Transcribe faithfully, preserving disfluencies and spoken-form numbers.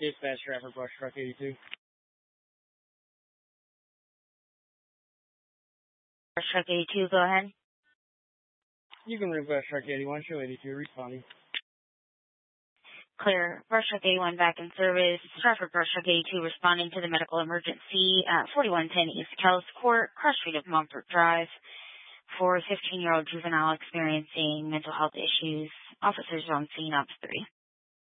Dispatch driver, brush truck eighty-two. Brush truck eighty-two, go ahead. You can read brush truck eighty-one, show eighty-two, responding. Clear. Brush truck eighty-one back in service. Stratford brush truck eighty-two responding to the medical emergency at forty-one ten East Kells Court, cross street of Montfort Drive, for a fifteen-year-old juvenile experiencing mental health issues. Officers on scene, ops three.